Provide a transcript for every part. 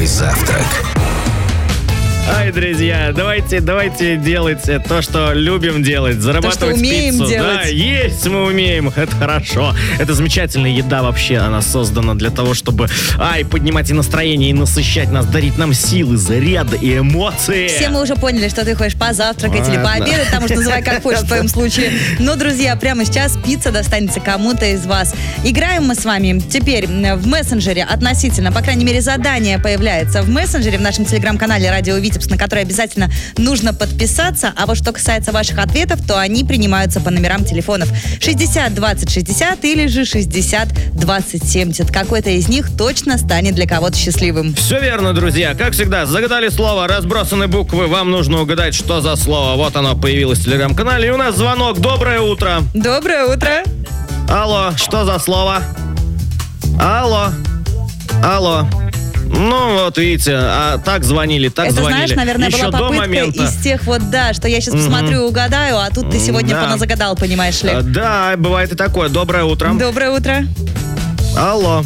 завтрак. Ай, друзья, давайте делать то, что любим делать. Зарабатывать то, что умеем пиццу. делать. Да, есть мы умеем. Это хорошо. Это замечательная еда вообще. Она создана для того, чтобы поднимать и настроение, и насыщать нас, дарить нам силы, заряды и эмоции. Все мы уже поняли, что ты хочешь позавтракать или пообедать, там уж называй как хочешь в твоем случае. Но, друзья, прямо сейчас пицца достанется кому-то из вас. Играем мы с вами теперь в мессенджере относительно, по крайней мере, задание появляется в мессенджере в нашем телеграм-канале «Радио Витебск», на который обязательно нужно подписаться. А вот что касается ваших ответов, то они принимаются по номерам телефонов 60 20 60 или же 60 20 70. Какой-то из них точно станет для кого-то счастливым. Все верно, друзья. Как всегда, загадали слово, разбросаны буквы. Вам нужно угадать, что за слово. Вот оно появилось в телеграм-канале. И у нас звонок. Доброе утро. Доброе утро. Алло, что за слово? Алло. Ну, вот видите, так звонили. Это, знаешь, наверное, еще была до попытка момента. из тех что я сейчас посмотрю и угадаю, а тут ты сегодня поназагадал, понимаешь ли. Да, бывает и такое. Доброе утро. Доброе утро. Алло.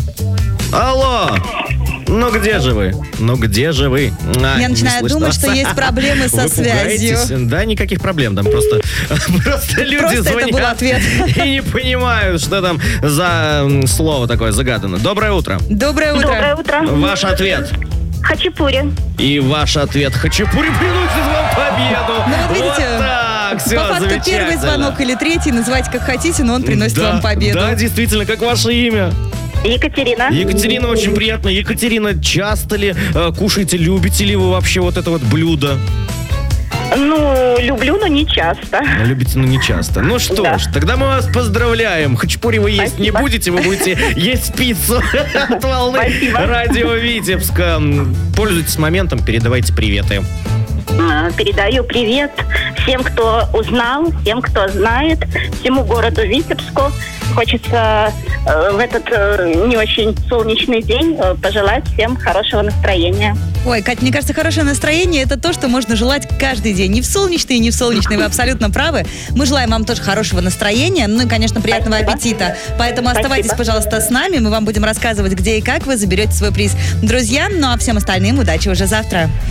Ну где же вы? Я начинаю думать, что есть проблемы со связью. Да, никаких проблем. Там просто люди звонят это был ответ. и не понимают, что там за слово такое загадано. Доброе утро. Доброе утро. Доброе утро. Ваш ответ. Хачапури. И ваш ответ. Хачапури приносит вам победу. Ну вот видите, так, все, по факту первый звонок или третий, называйте как хотите, но он приносит вам победу. Да, действительно, как ваше имя? Екатерина. Екатерина, очень приятно. Екатерина, часто ли кушаете, любите ли вы вообще вот это вот блюдо? Ну, люблю, но не часто. Любите, но не часто. Ну что ж, тогда мы вас поздравляем. Хачапури вы есть не будете, вы будете есть пиццу от волны Радио Витебска. Пользуйтесь моментом, передавайте приветы. Передаю привет всем, кто узнал, всем, кто знает, всему городу Витебску. Хочется в этот не очень солнечный день пожелать всем хорошего настроения. Ой, Кать, мне кажется, хорошее настроение – это то, что можно желать каждый день. Не в солнечный, не в солнечный, вы абсолютно правы. Мы желаем вам тоже хорошего настроения, ну и, конечно, приятного аппетита. Поэтому оставайтесь, пожалуйста, с нами, мы вам будем рассказывать, где и как вы заберете свой приз. Друзья, ну а всем остальным удачи уже завтра.